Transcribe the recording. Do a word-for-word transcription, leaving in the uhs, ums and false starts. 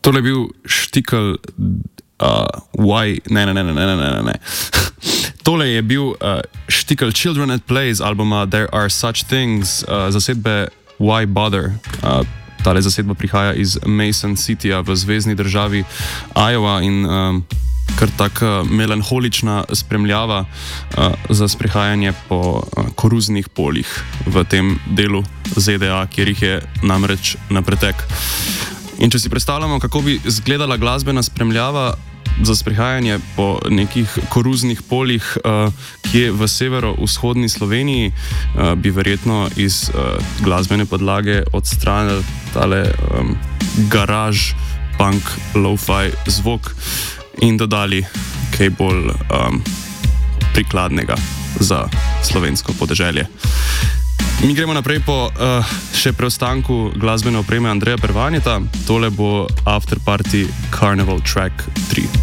Tole je bil štikel uh, Why, ne, ne, ne, ne, ne, ne, ne. Tole je bil uh, štikel Children at Play z albuma There Are Such Things, uh, zasedbe Why Bother. Uh, tale zasedba prihaja iz Mason Cityja v zvezni državi Iowa in um, kar taka melanholična spremljava uh, za sprehajanje po uh, koruznih poljih v tem delu Z D A, kjer jih je namreč na pretek. In če si predstavljamo, kako bi izgledala glasbena spremljava za sprehajanje po nekih koruznih poljih, uh, ki je v severo-vzhodni Sloveniji, uh, bi verjetno iz uh, glasbene podlage odstranili tale um, garaž, punk, lo-fi zvok in dodali kaj bolj um, prikladnega za slovensko podeželje. Mi gremo naprej po uh, še preostanku glasbene opreme Andreja Pervanjeta. Tole bo After Party Carnival Track tri.